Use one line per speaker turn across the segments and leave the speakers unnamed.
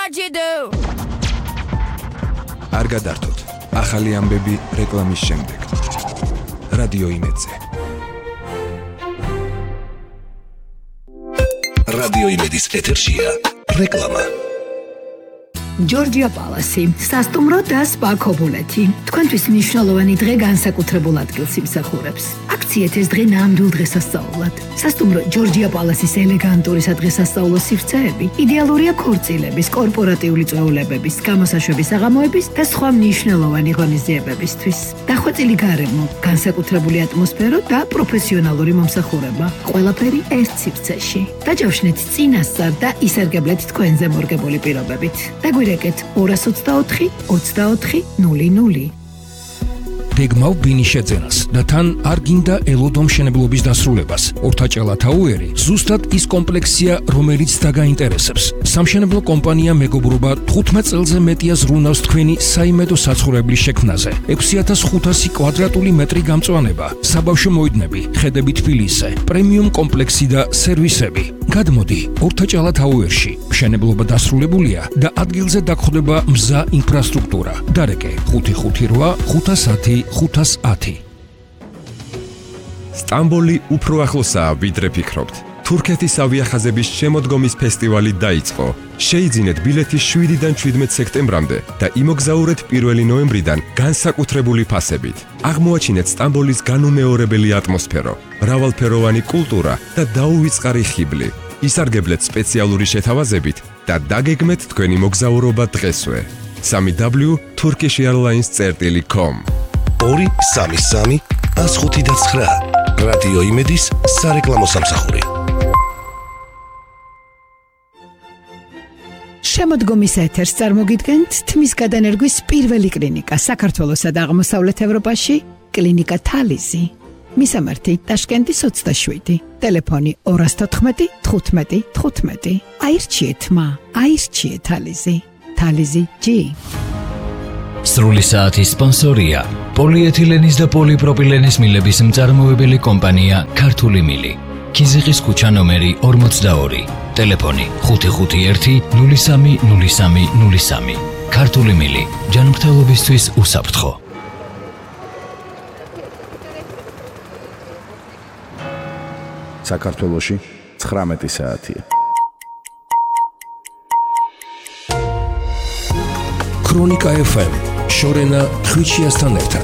what you do.
არ გადართოთ. ახალი ამბები რეკლამის შემდეგ. რადიო იმედზე.
რადიო იმედის ეთერშია რეკლამა.
ჯორჯია პალასი, სასტუმრო და სპა ქობულეთი. თქვენთვის მნიშვნელოვანი დღე განსაკუთრებულ ადგილს იმსახურებს. აქციეთ ეს დღე ნამდვილ დღესასწაულად. სასტუმრო ჯორჯია პალასის ელეგანტური სადღესასწაულო სივრცეები იდეალურია ქორწილების, კორპორატიული წვეულებების, გამოსაშვების საღამოების და სხვა მნიშვნელოვანი ღონისძიებებისთვის. დახვეწილი გარემო, განსაკუთრებული ატმოსფერო და პროფესიონალური მომსახურება. ყველაფერი ერთ სივრცეში. დაჯავშნეთ წინასწარ და ისარგებლეთ თქვენზე მორგებული პირობებით. დაგვირეკეთ 224 24 00.
გეგმავ ბინის შეძენას და თან არ გინდა ელოდო მშენებლობის დასრულებას. ორთაჭალა თაუერი ზუსტად ის კომპლექსია, რომელიც დაგაინტერესებს. სამშენებლო კომპანია მეგობრობა 15 წელზე მეტია ზრუნავს თქვენი საიმედო საცხოვრებლის შექმნაზე. 6500 კვადრატული მეტრი გამწვანება, საბავშვო მოედნები, ხედები თბილისზე, პრემიუმ კომპლექსი და სერვისები. გადმოდი ორთაჭალა თაუერში. მშენებლობა დასრულებულია და ადგილზე დაგხვდება მზა ინფრასტრუქტურა. დარეკე 558 510 510.
სტამბოლი უფრო ახლოსაა, ვიდრე ფიქრობთ. თურქეთის ავიახაზების შემოდგომის ფესტივალი დაიწყო. შეიძინეთ ბილეთი 7-დან 17 სექტემბრამდე და იმოგზაურეთ 1 ნოემბრიდან განსაკუთრებული ფასებით. აღმოაჩინეთ სტამბოლის განუმეორებელი ატმოსფერო, მრავალფეროვანი კულტურა და დაუვიწყარი ხიბლი. ისარგებლეთ სპეციალური შეთავაზებით და დაგეგმეთ თქვენი მოგზაურობა დღესვე. www.turkishairlines.com
233 159 რადიო იმედის სარეკლამო სამსახური.
შემოდგომის ეთერს წარმოგიდგენთ თმის გადანერგვის პირველი კლინიკა საქართველოსა და აღმოსავლეთ ევროპაში, კლინიკა თალიზი. მისამართი ტაშკენტის 27, ტელეფონი 214 15 15. აირჩიეთ მა, აირჩიეთ თალიზი. თალიზი G.
სრული საათის სპონსორია პოლიეთილენის და პოლიპროპილენის მილების მწარმოებელი კომპანია ქართული მილი. ქიზიყის ქუჩა ნომერი 42, ტელეფონი 551 03 03 03. ქართული მილი, ჯანმრთელობისთვის უსაფრთხო.
საქართველოში 19 საათია.
ქრონიკა FM, შორენა ხვიჩიასთან ერთად.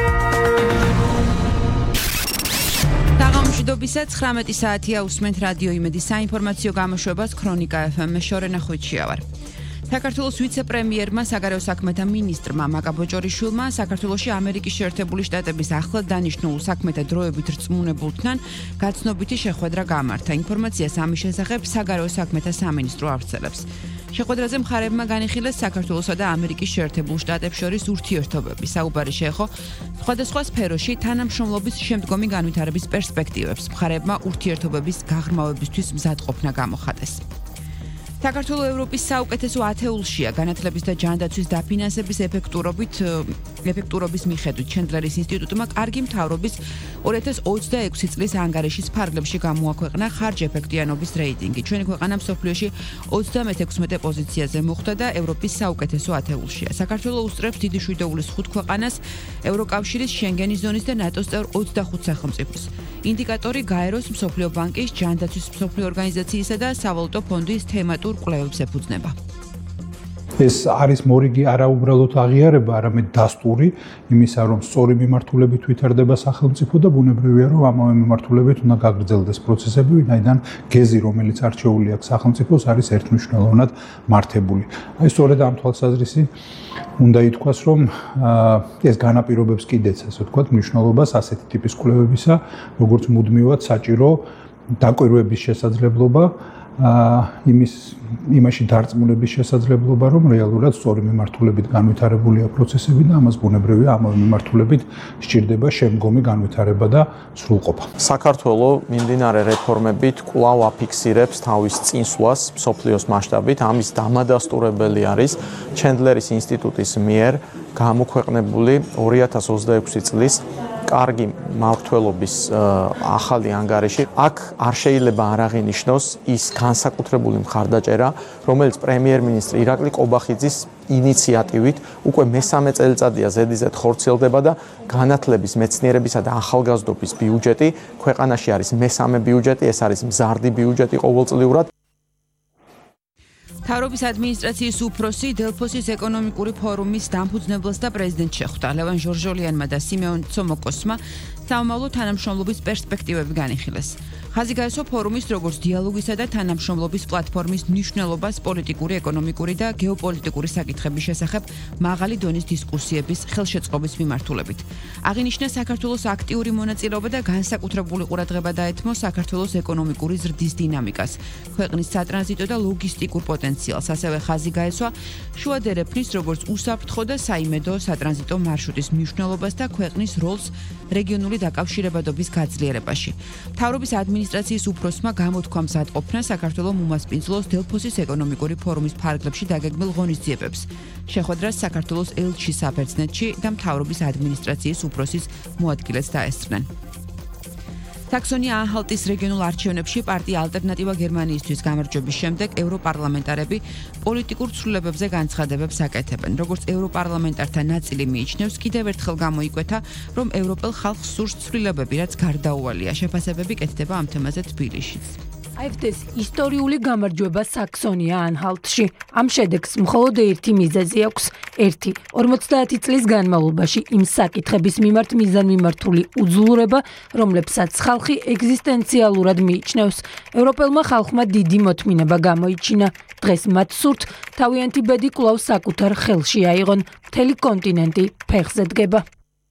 საღამოშიდობისა 19 საათია, უსმენთ რადიო იმედის საინფორმაციო გამოშვებას ქრონიკა FM-ზე, შორენა ხვიჩია ვარ. საქართველოს ვიცე-პრემიერმა, საგარეო საქმეთა მინისტრმა მაკა ბოჭორიშვილმა საქართველოში ამერიკის შეერთებული შტატების ახლად დანიშნულ საქმეთა დროებით რწმუნებულთან გაცნობიტი შეხვედრა გამართა. ინფორმაციას ამის შესახებ საგარეო საქმეთა სამინისტრო ავრცელებს. შეხვედრაზე მხარეებმა განიხილეს საქართველოსა და ამერიკის შეერთებულ შტატებს შორის ურთიერთობები. საუბარი შეეხო სხვადასხვა სფეროში თანამშრომლობის შემდგომი განვითარების პერსპექტივებს. მხარეებმა ურთიერთობების გაღრმავებისთვის მზადყოფნა გამოხატეს. საქართველოს ევროპის საუკეთესო 10-ულშია განათლების და ჯანდაცვის დაფინანსების ეფექტურობის მიხედვით ჩენდლერის ინსტიტუტმა კარგი მთავრობის 2026 წლის ანგარიშის ფარგლებში გამოაქვეყნა ხარჯ-ეფექტიანობის რეიტინგი. ჩვენი ქვეყანა მსოფლიოში 36 პოზიციაზე მოხვდა და ევროპის საუკეთესო 10-ულშია. საქართველოს უსწრებს დიდი შვიდეულის 5 ქვეყანას, ევროკავშირის, შენგენის ზონის და ნატოს წევრ 25 სახელმწიფოს. ინდიკატორი გაეროს, მსოფლიო ბანკის, ჯანდაცვის მსოფლიო ორგანიზაციისა და სავალუტო ფონდის თემატურ კვლევებს ეფუძნება.
ეს არის მორიგი არაუბრალოდ აღიარება, არამედ დასტური იმისა, რომ სწორი მიმართულებით ვითარდება სახელმწიფო და ბუნებრივია, რომ ამავე მიმართულებით უნდა გაგრძელდეს პროცესები, ვინაიდან გეზი, რომელიც არჩეული აქვს სახელმწიფოს, არის ერთმნიშვნელოვნად მართებული. აი სწორედ ამ თვალსაზრისით უნდა ითქვას, რომ ეს განაპირობებს კიდეც, ასე ვთქვათ, მნიშვნელობას ასეთი ტიპის კვლევებისა, როგორც მუდმივად საჭირო დაკვირვების შესაძლებლობა, იმაში დარწმუნების შესაძლებლობა, რომ რეალურად სწორი მიმართულებით განვითარებულია პროცესები და ამას ბუნებრივია ამავე მიმართულებით სჭირდება შემდგომი განვითარება და სრულყოფა.
საქართველოს მიმდინარე რეფორმებით კვლავ აფიქსირებს თავის წინსვლას მსოფლიოს მასშტაბით. ამის დამადასტურებელი არის ჩენდლერის ინსტიტუტის მიერ გამოქვეყნებული 2026 წლის კარგი მმართველობის ახალი ანგარიში, აქ არ შეიძლება არ აღინიშნოს ის განსაკუთრებული მხარდაჭერა, რომელიც პრემიერ-მინისტრი ირაკლი ყობახიძის ინიციატივით უკვე მესამე წელიწადია ზედიზედ ხორციელდება და განათლების, მეცნიერებისა და ახალგაზრდობის ბიუჯეტი ქვეყანაში არის მესამე ბიუჯეტი, ეს არის მზარდი ბიუჯეტი ყოველწლიურად.
მთავრობის ადმინისტრაციის უფროსი დელფოსის ეკონომიკური ფორუმის დამფუძნებელს და პრეზიდენტს შეხვდა. ლევან ჟორჟოლიანმა და სიმეონ ცომოკოსმა სამომავლო თანამშრომლობის პერსპექტივები განიხილეს. ხაზი გაესვა ფორუმის როგორც დიალოგისა და თანამშრომლობის პლატფორმის მნიშვნელობას პოლიტიკური, ეკონომიკური და გეოპოლიტიკური საკითხების შესახებ მაღალი დონის დისკუსიების ხელშეწყობის მიმართულებით. აღინიშნა საქართველოს აქტიური მონაწილეობა და განსაკუთრებული ყურადღება დაეთმო საქართველოს ეკონომიკური ზრდის დინამიკას, ქვეყნის სატრანზიტო და ლოგისტიკურ პოტენციალს. ასევე ხაზი გაესვა შუადერეფნის როგორც უსაფრთხო და საიმედო სატრანზიტო მარშრუტის მნიშვნელობას და ქვეყნის როლს რეგიონული დაკავშირებადობის გაძლიერებაში. მთავრობის ადმინისტრაციის უფროსმა გამოთქვა მზადყოფნა საქართველოს უმასპინძლოს დელფოსის ეკონომიკური ფორუმის ფარგლებში დაგეგმილ ღონისძიებებს. შეხვედრას საქართველოს ელჩი საბერძნეთში და მთავრობის ადმინისტრაციის უფროსის მოადგილეც დაესწრნენ. საქსონია-ანჰალტის რეგიონულ არჩევნებში პარტია ალტერნატივა გერმანიისთვის გამარჯვების შემდეგ ევროპარლამენტარები პოლიტიკურ ცვლილებებზე განცხადებებს აკეთებენ. როგორც ევროპარლამენტართა ნაწილი მიიჩნევს, კიდევ ერთხელ გამოიკვეთა, რომ ევროპელ ხალხს სურს ცვლილებები, რაც გარდაუვალია. შეფასებები კეთდება ამ თემაზე თბილისშიც.
AfD-ს ისტორიული გამარჯვება საქსონია-ანჰალტში. ამ შედეგს მხოლოდ ერთი მიზეზი აქვს. 50 წლის განმავლობაში იმ საკითხების მიმართ მიზანმიმართული უძლურება, რომლებსაც ხალხი ეგზისტენციალურად მიიჩნევს. ევროპელმა ხალხმა დიდი მოთმინება გამოიჩინა. დღეს მათ სურთ თავიანთი ბედი კვლავ საკუთარ ხელში აიღონ. მთელი კონტინენტი ფეხზე დგება.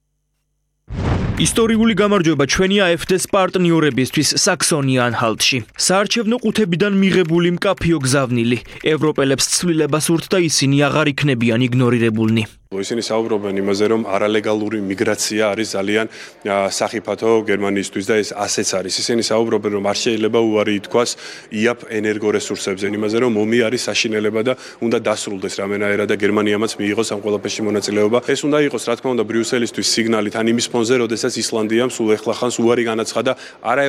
ისტორიული გამარჯვება ჩვენია AfD-ს პარტნიორებისთვის საქსონია-ანჰალტში. საარჩევნო ყუთებიდან მიღებული მკაფიო გზავნილი. ევროპელებს ცვლილება სურთ და ისინი აღარ იქნებიან იგნორირებულნი.
ისინი საუბრობენ იმაზე, რომ არალეგალური მიგრაცია არის ძალიან სახიფათო გერმანიისთვის და ეს ასეც არის. ისინი საუბრობენ, რომ არ შეიძლება უარი ითქვას იაპ ენერგორესურსებზე, იმაზე, რომ ომი არის საშინელება და უნდა დასრულდეს რამენაერად და გერმანიამაც მიიღოს ამ ყველაფერში მონაწილეობა. ეს უნდა იყოს, რა თქმა უნდა, ბრიუსელისთვის სიგნალი თან იმის ფონზე, როდესაც ისლანდიამ სულ ეხლა ხანს უარი განაცხადა არა